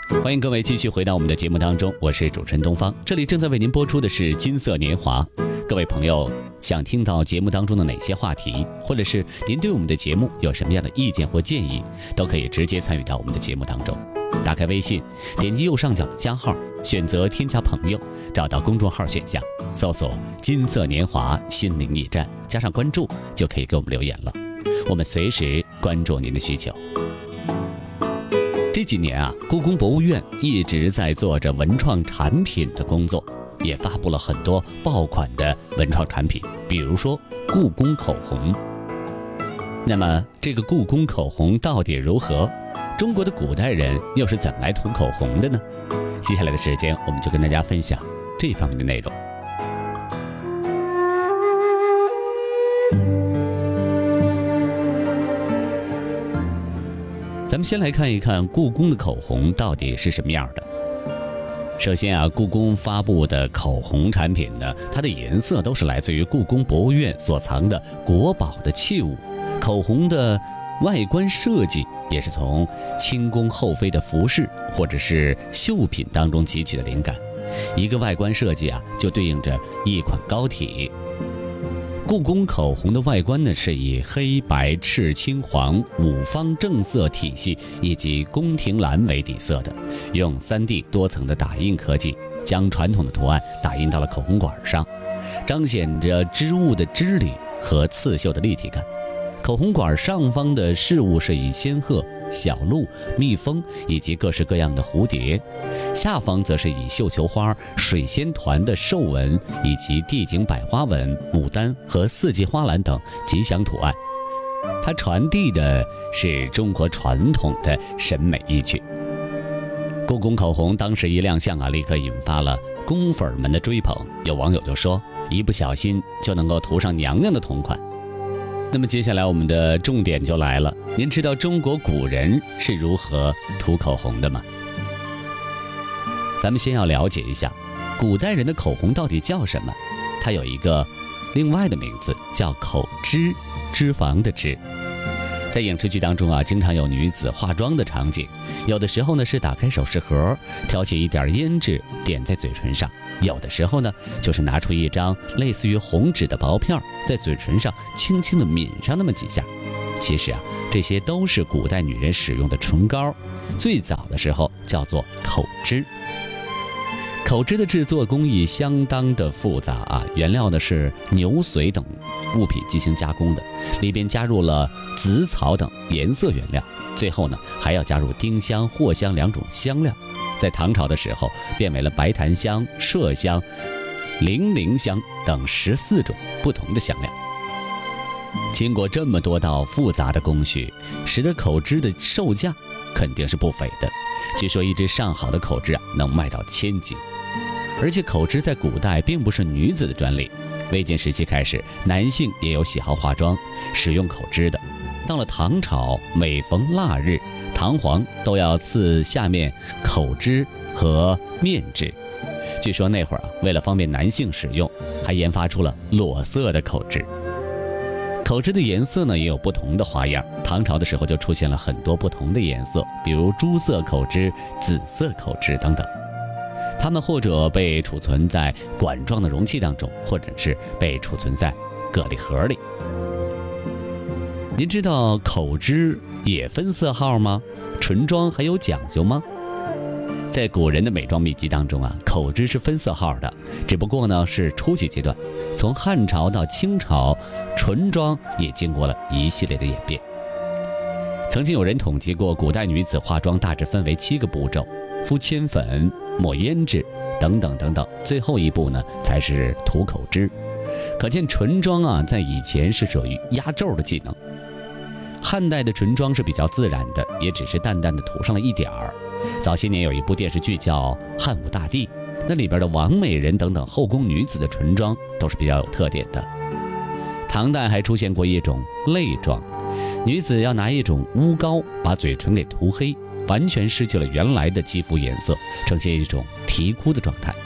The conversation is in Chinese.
欢迎各位继续回到我们的节目当中，我是主持人东方，这里正在为您播出的是金色年华。各位朋友，想听到节目当中的哪些话题，或者是您对我们的节目有什么样的意见或建议，都可以直接参与到我们的节目当中。打开微信，点击右上角的加号，选择添加朋友，找到公众号选项，搜索金色年华心灵驿站，加上关注，就可以给我们留言了。我们随时关注您的需求。这几年啊，故宫博物院一直在做着文创产品的工作，也发布了很多爆款的文创产品，比如说故宫口红。那么这个故宫口红到底如何？中国的古代人又是怎么来涂口红的呢？接下来的时间，我们就跟大家分享这方面的内容。咱们先来看一看故宫的口红到底是什么样的。首先啊，故宫发布的口红产品呢，它的颜色都是来自于故宫博物院所藏的国宝的器物。口红的外观设计也是从清宫后妃的服饰或者是绣品当中汲取的灵感。一个外观设计啊，就对应着一款膏体。故宫口红的外观呢，是以黑白赤青黄五方正色体系以及宫廷蓝为底色的，用 3D 多层的打印科技，将传统的图案打印到了口红管上，彰显着织物的织理和刺绣的立体感。口红管上方的饰物是以仙鹤、小鹿、蜜蜂以及各式各样的蝴蝶，下方则是以绣球花、水仙团的兽纹以及地景百花纹、牡丹和四季花篮等吉祥图案。它传递的是中国传统的审美意趣。故宫口红当时一亮相啊，立刻引发了宫粉们的追捧。有网友就说，一不小心就能够涂上娘娘的同款。那么接下来我们的重点就来了，您知道中国古人是如何涂口红的吗？咱们先要了解一下古代人的口红到底叫什么。它有一个另外的名字叫口脂，脂肪的脂。在影视剧当中啊，经常有女子化妆的场景，有的时候呢是打开首饰盒，挑起一点胭脂点在嘴唇上，有的时候呢就是拿出一张类似于红纸的薄片，在嘴唇上轻轻地抿上那么几下。其实啊，这些都是古代女人使用的唇膏，最早的时候叫做口脂。口脂的制作工艺相当的复杂啊，原料呢是牛髓等物品进行加工的，里边加入了紫草等颜色原料，最后呢还要加入丁香、藿香2种香料。在唐朝的时候变为了白檀香、麝香、零陵香等14种不同的香料。经过这么多道复杂的工序，使得口脂的售价肯定是不菲的。据说一支上好的口脂啊，能卖到1000斤。而且口脂在古代并不是女子的专利，魏晋时期开始，男性也有喜好化妆、使用口脂的。到了唐朝，每逢腊日，唐皇都要赐下面口脂和面脂。据说那会儿啊，为了方便男性使用，还研发出了裸色的口脂。口脂的颜色呢也有不同的花样，唐朝的时候就出现了很多不同的颜色，比如朱色口脂、紫色口脂等等。它们或者被储存在管状的容器当中，或者是被储存在蛤蜊盒里。您知道口脂也分色号吗？唇妆还有讲究吗？在古人的美妆秘籍当中啊，口脂是分色号的，只不过呢是初级阶段。从汉朝到清朝，唇妆也经过了一系列的演变。曾经有人统计过，古代女子化妆大致分为7个步骤：敷铅粉、抹胭脂等等等等，最后一步呢才是涂口脂。可见唇妆啊，在以前是属于压轴的技能。汉代的唇妆是比较自然的，也只是淡淡的涂上了一点儿。早些年有一部电视剧叫《汉武大帝》，那里边的王美人等等后宫女子的唇妆都是比较有特点的。唐代还出现过一种泪妆，女子要拿一种乌膏把嘴唇给涂黑，完全失去了原来的肌肤颜色，呈现一种啼哭的状态。